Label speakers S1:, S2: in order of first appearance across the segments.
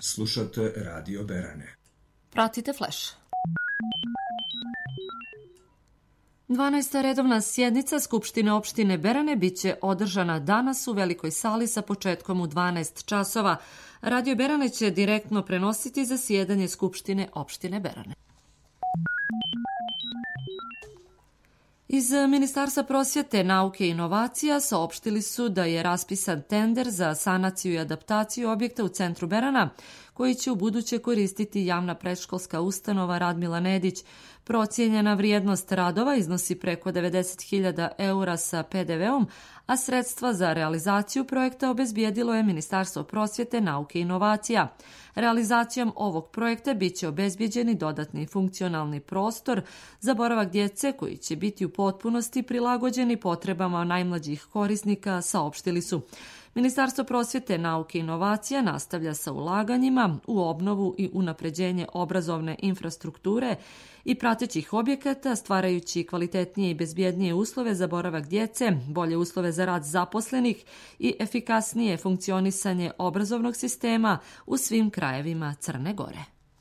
S1: Slušate Radio Berane.
S2: Pratite Flash. 12. redovna sjednica Skupštine opštine Berane biće održana danas u velikoj sali sa početkom u 12 časova. Radio Berane će direktno prenositi zasjedanje Skupštine opštine Berane. Iz Ministarstva prosvjete, nauke i inovacija saopštili su da je raspisan tender za sanaciju i adaptaciju objekta u centru Berana, koji će ubuduće koristiti javna predškolska ustanova Radmila Nedić. Procijenjena vrijednost radova iznosi preko 90.000 eura sa PDV-om, a sredstva za realizaciju projekta obezbijedilo je Ministarstvo prosvjete, nauke i inovacija. Realizacijom ovog projekta biće obezbijeđeni dodatni funkcionalni prostor za boravak djece koji će biti u potpunosti prilagođeni potrebama najmlađih korisnika, saopštili su. Ministarstvo prosvjete, nauke i inovacija nastavlja sa ulaganjima u obnovu i unapređenje obrazovne infrastrukture i pratećih objekata, stvarajući kvalitetnije i bezbjednije uslove za boravak djece, bolje uslove za rad zaposlenih i efikasnije funkcionisanje obrazovnog sistema u svim krajevima Crne Gore.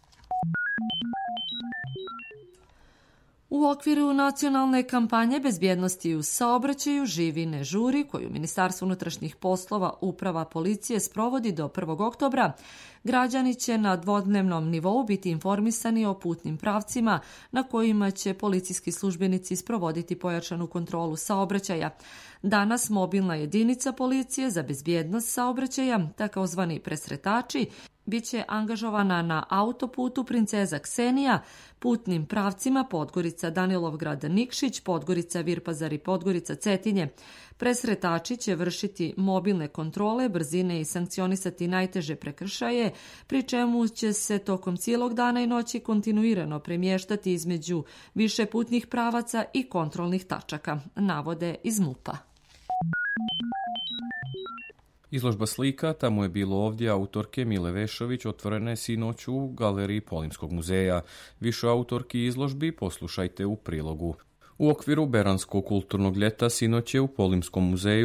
S2: U okviru nacionalne kampanje bezbjednosti u saobraćaju Živi ne žuri, koju Ministarstvo unutrašnjih poslova, uprava policije sprovodi do 1. oktobra, građani će na dvodnevnom nivou biti informisani o putnim pravcima na kojima će policijski službenici sprovoditi pojačanu kontrolu saobraćaja. Danas mobilna jedinica policije za bezbjednost saobraćaja, takozvani presretači, biće angažovana na autoputu Princeza Ksenija, putnim pravcima Podgorica Danilovgrad Nikšić, Podgorica Virpazar i Podgorica Cetinje. Presretači će vršiti mobilne kontrole, brzine i sankcionisati najteže prekršaje, pri čemu će se tokom cijelog dana i noći kontinuirano premještati između više putnih pravaca i kontrolnih tačaka, navode iz MUP-a.
S3: Izložba slika Tamo je bilo ovdje autorke Mile Vešović otvorena je sinoć u galeriji Polimskog muzeja. Više autorki izložbi poslušajte u prilogu. U okviru Beranskog kulturnog ljeta sinoć je u Polimskom muzeju